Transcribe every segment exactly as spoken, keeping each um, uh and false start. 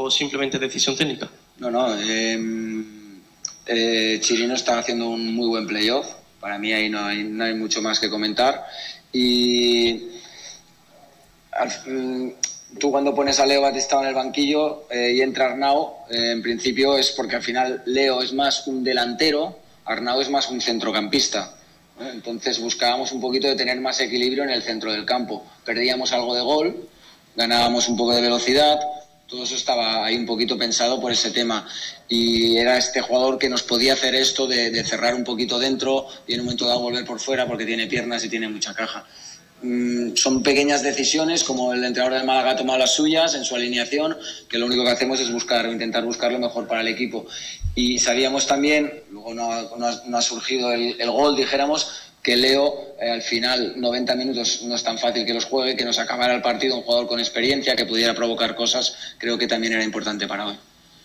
o simplemente decisión técnica? No, no. Eh, eh, Chirino está haciendo un muy buen playoff. Para mí ahí no hay, no hay mucho más que comentar. Y al, tú cuando pones a Leo Batistao en el banquillo eh, y entra Arnau, eh, en principio es porque al final Leo es más un delantero, Arnau es más un centrocampista. ¿eh? Entonces buscábamos un poquito de tener más equilibrio en el centro del campo. Perdíamos algo de gol, ganábamos un poco de velocidad. Todo eso estaba ahí un poquito pensado por ese tema. Y era este jugador que nos podía hacer esto de, de cerrar un poquito dentro y en un momento dado volver por fuera porque tiene piernas y tiene mucha caja. Mm, son pequeñas decisiones, como el entrenador del Málaga ha tomado las suyas en su alineación, que lo único que hacemos es buscar, intentar buscar lo mejor para el equipo. Y sabíamos también, luego no ha, no ha, no ha surgido el, el gol, dijéramos, que Leo eh, al final noventa minutos no es tan fácil que los juegue, que nos acabara el partido un jugador con experiencia, que pudiera provocar cosas, creo que también era importante para hoy.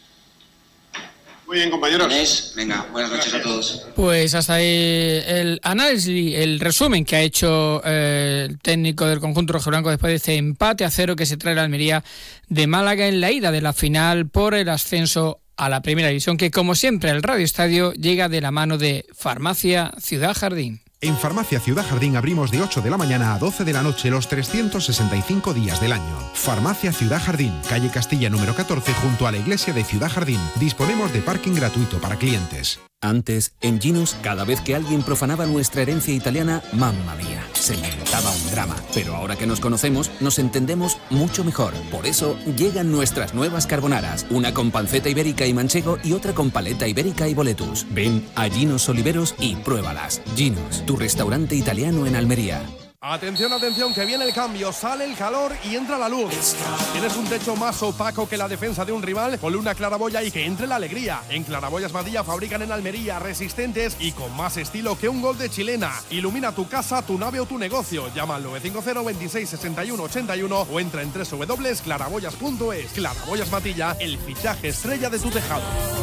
Muy bien, compañeros. Inés, venga, buenas noches a todos. Pues hasta ahí el análisis, el resumen que ha hecho eh, el técnico del conjunto rojiblanco después de este empate a cero que se trae la Almería de Málaga en la ida de la final por el ascenso a la primera división, que como siempre el Radio Estadio llega de la mano de Farmacia Ciudad Jardín. En Farmacia Ciudad Jardín abrimos de ocho de la mañana a doce de la noche los trescientos sesenta y cinco días del año. Farmacia Ciudad Jardín, calle Castilla número catorce, junto a la iglesia de Ciudad Jardín. Disponemos de parking gratuito para clientes. Antes, en Ginos, cada vez que alguien profanaba nuestra herencia italiana, mamma mía, se inventaba un drama. Pero ahora que nos conocemos, nos entendemos mucho mejor. Por eso, llegan nuestras nuevas carbonaras. Una con panceta ibérica y manchego y otra con paleta ibérica y boletus. Ven a Ginos Oliveros y pruébalas. Ginos, tu restaurante italiano en Almería. Atención, atención, que viene el cambio, sale el calor y entra la luz. ¿Tienes un techo más opaco que la defensa de un rival? Ponle una claraboya y que entre la alegría. En Claraboyas Matilla fabrican en Almería, resistentes y con más estilo que un gol de chilena. Ilumina tu casa, tu nave o tu negocio. Llama al nueve cinco cero, veintiséis, sesenta y uno, ochenta y uno o entra en doble u doble u doble u punto claraboyas punto es. Claraboyas Matilla, el fichaje estrella de tu tejado.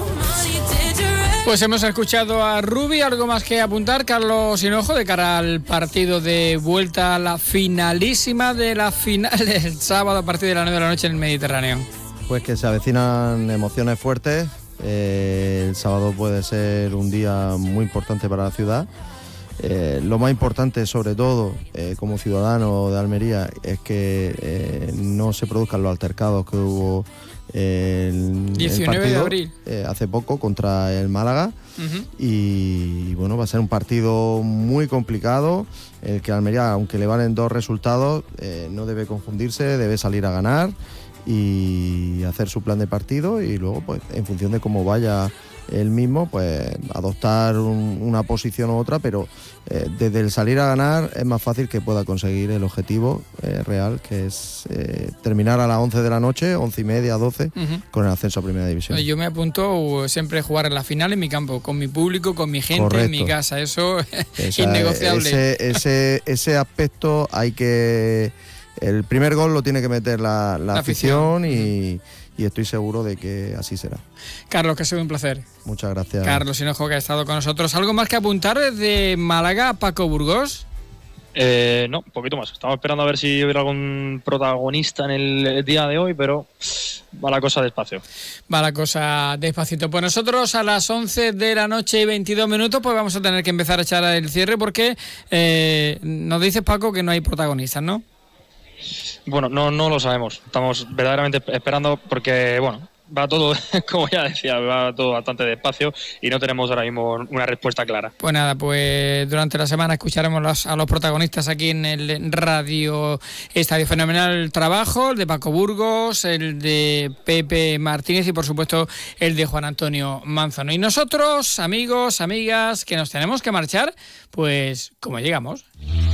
Pues hemos escuchado a Rubi. ¿Algo más que apuntar, Carlos Hinojo, de cara al partido de vuelta a la finalísima de la final del sábado a partir de las nueve de la noche en el Mediterráneo? Pues que se avecinan emociones fuertes. Eh, el sábado puede ser un día muy importante para la ciudad. Eh, lo más importante, sobre todo, eh, como ciudadano de Almería, es que eh, no se produzcan los altercados que hubo el, diecinueve el partido, de abril eh, hace poco contra el Málaga. Uh-huh. y, y bueno, va a ser un partido muy complicado, el que Almería, aunque le valen dos resultados, eh, no debe confundirse, debe salir a ganar y hacer su plan de partido y luego, pues, en función de cómo vaya él mismo, pues adoptar un, una posición u otra, pero eh, desde el salir a ganar es más fácil que pueda conseguir el objetivo eh, real, que es eh, terminar a las once de la noche, once y media, doce, uh-huh. con el ascenso a Primera División. Yo me apunto siempre a jugar en la final en mi campo, con mi público, con mi gente. Correcto. En mi casa, eso es innegociable. Ese, ese, ese aspecto hay que... El primer gol lo tiene que meter la, la, la afición, afición y... Uh-huh. Y estoy seguro de que así será. Carlos, que ha sido un placer. Muchas gracias. Carlos Hinojo, que ha estado con nosotros. ¿Algo más que apuntar desde Málaga a Paco Burgos? Eh, no, un poquito más. Estamos esperando a ver si hubiera algún protagonista en el día de hoy, pero va la cosa despacio. Va la cosa despacito. Pues nosotros a las once de la noche y veintidós minutos pues vamos a tener que empezar a echar el cierre porque eh, nos dice Paco que no hay protagonistas, ¿no? Bueno, no, no lo sabemos. Estamos verdaderamente esperando porque, bueno, va todo, como ya decía, va todo bastante despacio y no tenemos ahora mismo una respuesta clara. Pues nada, pues durante la semana escucharemos los, a los protagonistas aquí en el Radio Estadio. Fenomenal el trabajo, el de Paco Burgos, el de Pepe Martínez y por supuesto el de Juan Antonio Manzano. Y nosotros, amigos, amigas, que nos tenemos que marchar, pues como llegamos.